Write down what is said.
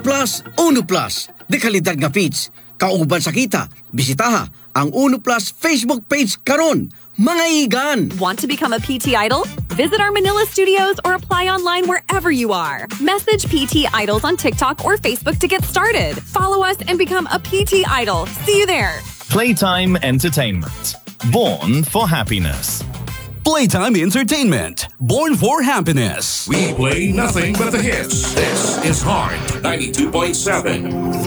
Plus, Uno Plus. De kalidad nga feeds. Kauban sa kita, bisitaha ang Uno Plus Facebook page karon. Mga igan! Want to become a PT Idol? Visit our Manila studios or apply online wherever you are. Message PT Idols on TikTok or Facebook to get started. Follow us and become a PT Idol. See you there. Playtime Entertainment. Born for happiness. Playtime Entertainment. Born for happiness. We play nothing but the hits. This is Heart 92.7.